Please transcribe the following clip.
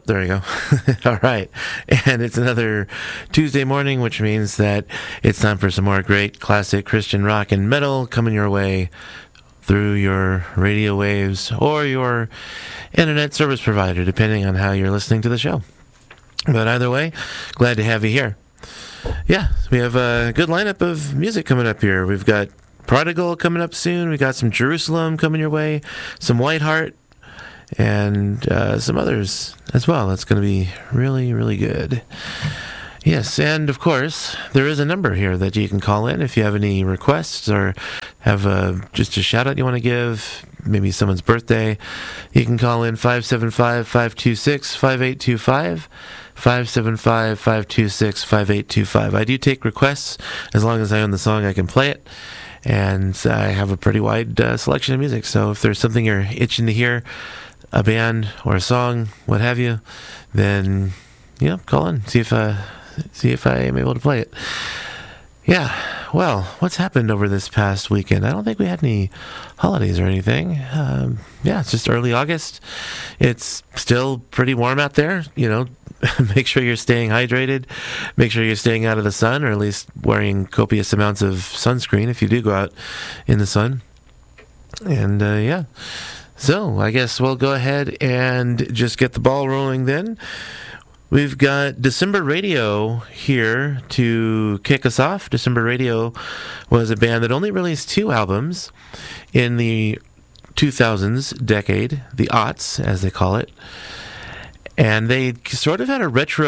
there you go. All right. And it's another Tuesday morning, which means that it's time for some more great classic Christian rock and metal coming your way through your radio waves or your internet service provider, depending on how you're listening to the show. But either way, glad to have you here. Yeah, we have a good lineup of music coming up here. We've got Prodigal coming up soon. We got some Jerusalem coming your way, some Whiteheart, and some others as well. That's going to be really, really good. Yes, and of course, there is a number here that you can call in if you have any requests or have just a shout-out you want to give, maybe someone's birthday. You can call in 575-526-5825, 575-526-5825. I do take requests. As long as I own the song, I can play it. And I have a pretty wide selection of music. So if there's something you're itching to hear, a band or a song, what have you, then call in, see if I am able to play it. Yeah, well, what's happened over this past weekend? I don't think we had any holidays or anything. It's just early August. It's still pretty warm out there. Make sure you're staying hydrated. Make sure you're staying out of the sun, or at least wearing copious amounts of sunscreen if you do go out in the sun. And so I guess we'll go ahead and just get the ball rolling then. We've got December Radio here to kick us off. December Radio was a band that only released 2 albums in the 2000s decade, the aughts as they call it. And they sort of had a retro